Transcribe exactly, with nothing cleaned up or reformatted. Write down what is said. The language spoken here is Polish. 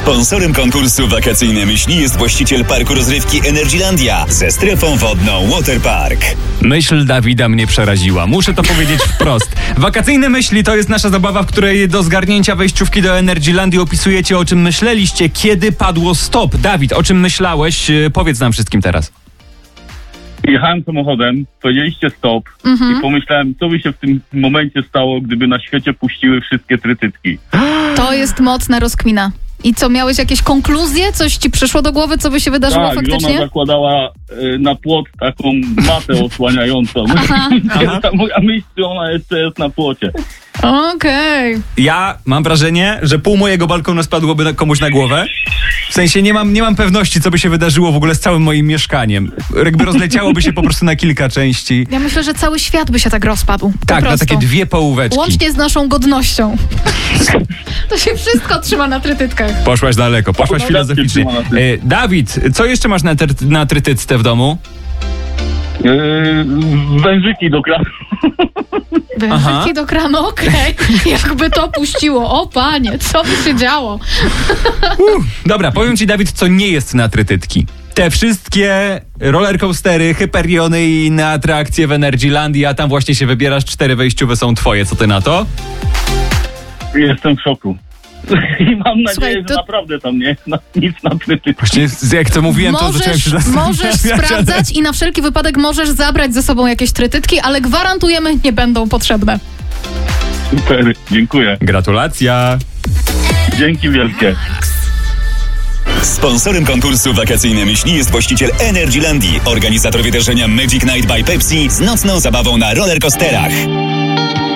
Sponsorem konkursu Wakacyjne Myśli jest właściciel parku rozrywki Energylandia ze strefą wodną Waterpark. Myśl Dawida mnie przeraziła. Muszę to powiedzieć wprost. Wakacyjne Myśli to jest nasza zabawa, w której do zgarnięcia wejściówki do Energylandii opisujecie, o czym myśleliście, kiedy padło stop. Dawid, o czym myślałeś? Powiedz nam wszystkim teraz. Jechałem samochodem, powiedzieliście stop Mhm. i pomyślałem, co by się w tym momencie stało, gdyby na świecie puściły wszystkie trytytki. To jest mocna rozkmina. I co, miałeś jakieś konkluzje? Coś ci przyszło do głowy, co by się wydarzyło Tak, faktycznie? żona zakładała y, na płot taką matę osłaniającą. Aha. Aha. Ta moja myśl, że ona jeszcze jest na płocie. Okej. Ja mam wrażenie, że pół mojego balkonu spadłoby na, komuś na głowę. W sensie nie mam, nie mam pewności, co by się wydarzyło w ogóle z całym moim mieszkaniem. Jakby rozleciałoby się po prostu na kilka części. Ja myślę, że cały świat by się tak rozpadł. Po Tak, na prostu. takie dwie połóweczki. Łącznie z naszą godnością. To się wszystko trzyma na trytytkach. Poszłaś daleko, poszłaś No, filozoficznie. trzyma na tym. E, Dawid, co jeszcze masz na, ter- na trytycce w domu? Yy, wężyki do kranu. Wężyki Aha. do kranu, okej. Jakby to puściło. O panie, co by się działo? Uh, dobra, powiem ci, Dawid, co nie jest na trytytki. Te wszystkie rollercoastery, hyperiony i inne atrakcje w Energylandii, a tam właśnie się wybierasz, cztery wejściowe są twoje. Co ty na to? Jestem w szoku. I mam nadzieję, Słuchaj, że to- naprawdę tam nie jest na, nic na trytytkach. Właśnie jak to mówiłem, to zacząłem się Możesz, zastanawiać. możesz sprawdzać i na wszelki wypadek możesz zabrać ze sobą jakieś trytytki, ale gwarantujemy, nie będą potrzebne. Super, dziękuję. Gratulacja. Dzięki wielkie. Sponsorem konkursu Wakacyjne Myśli jest właściciel Energylandii, organizator wydarzenia Magic Night by Pepsi z nocną zabawą na rollercoasterach.